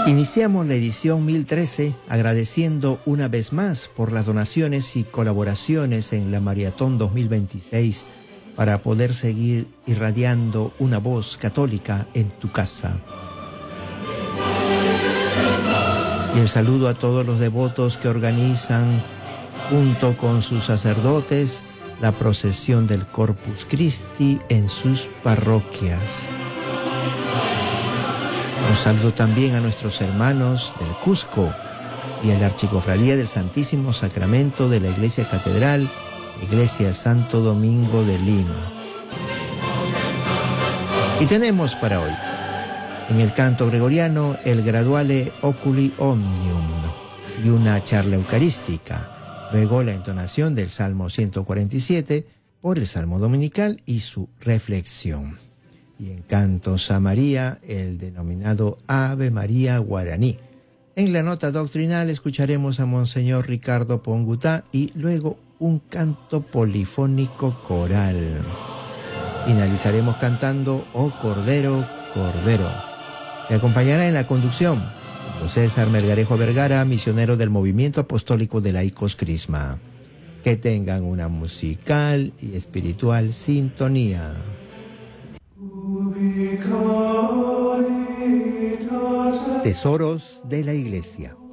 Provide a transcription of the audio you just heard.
Iniciamos la edición 1013 agradeciendo una vez más por las donaciones y colaboraciones en la Maratón 2026 para poder seguir irradiando una voz católica en tu casa. Y el saludo a todos los devotos que organizan junto con sus sacerdotes la procesión del Corpus Christi en sus parroquias. Un saludo también a nuestros hermanos del Cusco y a la Archicofradía del Santísimo Sacramento de la Iglesia Catedral, Iglesia Santo Domingo de Lima. Y tenemos para hoy, en el canto gregoriano, el Graduale Oculi Omnium y una charla eucarística. Luego la entonación del Salmo 147 por el Salmo Dominical y su reflexión. Y en cantos a María, el denominado Ave María guaraní. En la nota doctrinal escucharemos a Monseñor Ricardo Pongutá y luego un canto polifónico coral. Finalizaremos cantando Oh Cordero, Cordero. Me acompañará en la conducción César Melgarejo Vergara, misionero del Movimiento Apostólico de Laicos Crisma. Que tengan una musical y espiritual sintonía. Tesoros de la Iglesia.